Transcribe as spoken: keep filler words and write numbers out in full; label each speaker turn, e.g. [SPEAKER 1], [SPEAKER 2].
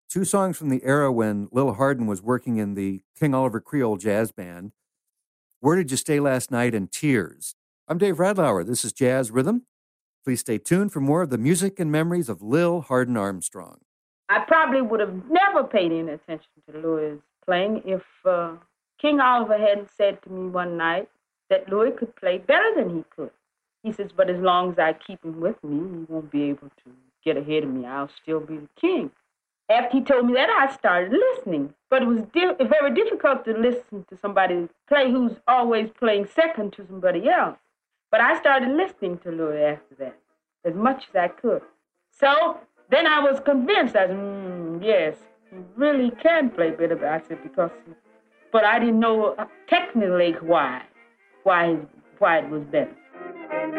[SPEAKER 1] two songs from the era when Lil Hardin was working in the King Oliver Creole Jazz Band, Where Did You Stay Last Night, and Tears. I'm Dave Radlauer. This is Jazz Rhythm. Please stay tuned for more of the music and memories of Lil Hardin Armstrong.
[SPEAKER 2] I probably would have never paid any attention to Louis playing if uh, King Oliver hadn't said to me one night that Louis could play better than he could. He says, but as long as I keep him with me, he won't be able to get ahead of me. I'll still be the king. After he told me that, I started listening. But it was di- very difficult to listen to somebody play who's always playing second to somebody else. But I started listening to Louis after that, as much as I could. So then I was convinced. I said, mm, yes, he really can play better. I said, because, but I didn't know technically why, why, why it was better.